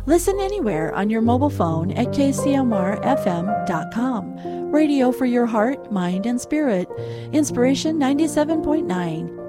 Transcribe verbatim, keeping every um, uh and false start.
Listen anywhere on your mobile phone at k c m r f m dot com. Radio for your heart, mind, and spirit. Inspiration ninety-seven point nine.